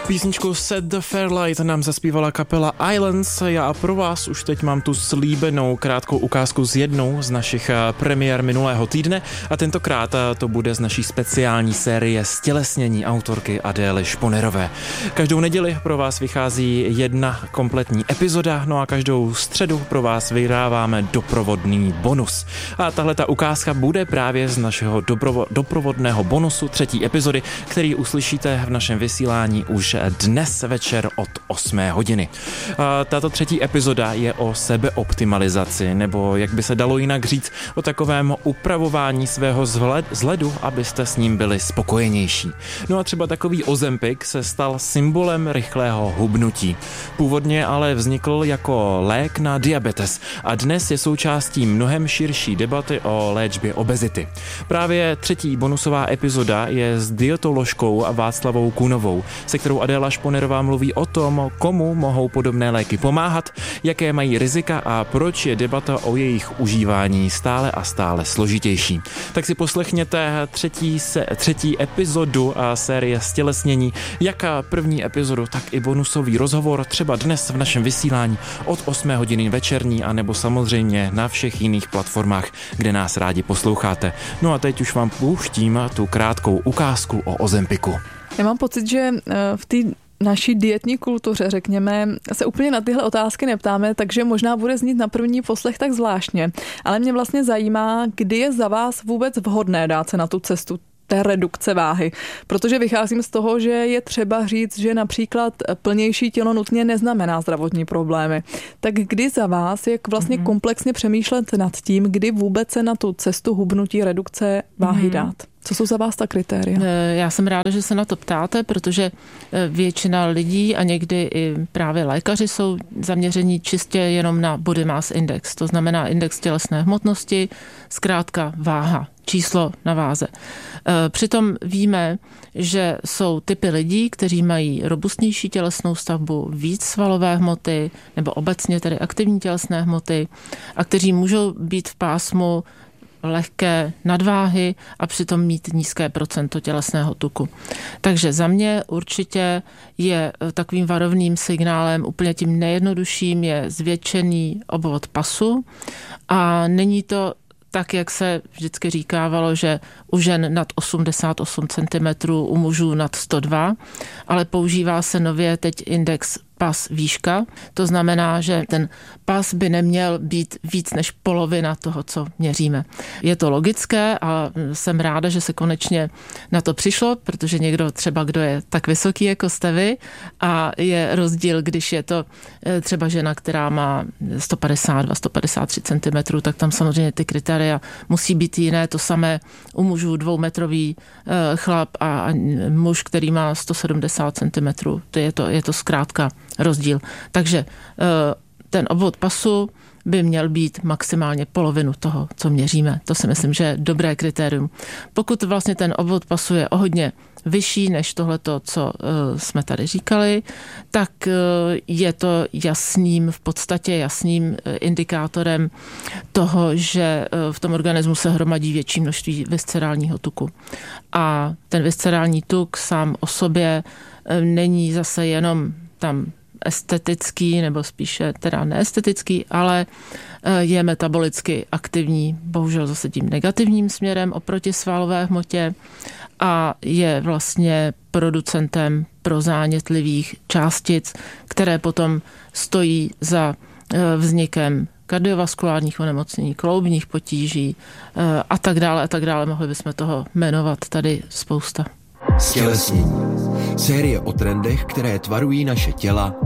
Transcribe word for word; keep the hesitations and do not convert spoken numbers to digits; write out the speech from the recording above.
Písničku Set the Fairlight nám zaspívala kapela Islands. Já a pro vás už teď mám tu slíbenou krátkou ukázku z jednou z našich premiér minulého týdne a tentokrát to bude z naší speciální série Stělesnění autorky Adély Šponerové. Každou neděli pro vás vychází jedna kompletní epizoda, no a každou středu pro vás vydáváme doprovodný bonus. A tahle ta ukázka bude právě z našeho doprovo- doprovodného bonusu třetí epizody, který uslyšíte v našem vysílání už dnes večer od osmé hodiny. A tato třetí epizoda je o sebeoptimalizaci, nebo jak by se dalo jinak říct, o takovém upravování svého vzhledu, abyste s ním byli spokojenější. No a třeba takový Ozempic se stal symbolem rychlého hubnutí. Původně ale vznikl jako lék na diabetes a dnes je součástí mnohem širší debaty o léčbě obezity. Právě třetí bonusová epizoda je s dietoložkou Václavou Kunovou, se kterou Adéla Šponerová mluví o tom, komu mohou podobné léky pomáhat, jaké mají rizika a proč je debata o jejich užívání stále a stále složitější. Tak si poslechněte třetí, se, třetí epizodu a série Stělesnění, jak první epizodu, tak i bonusový rozhovor třeba dnes v našem vysílání od osmé hodiny večerní a nebo samozřejmě na všech jiných platformách, kde nás rádi posloucháte. No a teď už vám pouštím tu krátkou ukázku o Ozempiku. Já mám pocit, že v té naší dietní kultuře, řekněme, se úplně na tyhle otázky neptáme, takže možná bude znít na první poslech tak zvláštně. Ale mě vlastně zajímá, kdy je za vás vůbec vhodné dát se na tu cestu té redukce váhy. Protože vycházím z toho, že je třeba říct, že například plnější tělo nutně neznamená zdravotní problémy. Tak kdy za vás, jak vlastně mm-hmm. komplexně přemýšlet nad tím, kdy vůbec se na tu cestu hubnutí redukce váhy mm-hmm. dát? Co jsou za vás ta kritéria? Já jsem ráda, že se na to ptáte, protože většina lidí a někdy i právě lékaři jsou zaměření čistě jenom na body mass index, to znamená index tělesné hmotnosti, zkrátka váha, číslo na váze. Přitom víme, že jsou typy lidí, kteří mají robustnější tělesnou stavbu, víc svalové hmoty nebo obecně tedy aktivní tělesné hmoty a kteří můžou být v pásmu lehké nadváhy a přitom mít nízké procento tělesného tuku. Takže za mě určitě je takovým varovným signálem, úplně tím nejjednodušším je zvětšený obvod pasu a není to tak, jak se vždycky říkávalo, že u žen nad osmdesát osm centimetrů, u mužů nad sto dva, ale používá se nově teď index pas výška. To znamená, že ten pas by neměl být víc než polovina toho, co měříme. Je to logické a jsem ráda, že se konečně na to přišlo, protože někdo třeba, kdo je tak vysoký jako jste vy a je rozdíl, když je to třeba žena, která má sto padesát dva, sto padesát tři centimetrů, tak tam samozřejmě ty kritéria musí být jiné. To samé u mužů dvoumetrový chlap a muž, který má sto sedmdesát centimetrů. To je to, je to zkrátka rozdíl. Takže ten obvod pasu by měl být maximálně polovinu toho, co měříme. To si myslím, že je dobré kritérium. Pokud vlastně ten obvod pasu je o hodně vyšší než tohleto, co jsme tady říkali, tak je to jasným, v podstatě jasným indikátorem toho, že v tom organismu se hromadí větší množství viscerálního tuku. A ten viscerální tuk sám o sobě není zase jenom tam estetický, nebo spíše teda neestetický, ale je metabolicky aktivní, bohužel zase tím negativním směrem oproti svalové hmotě a je vlastně producentem prozánětlivých částic, které potom stojí za vznikem kardiovaskulárních onemocnění, kloubních potíží a tak dále a tak dále. Mohli bychom toho jmenovat tady spousta. Stělesnění. Série o trendech, které tvarují naše těla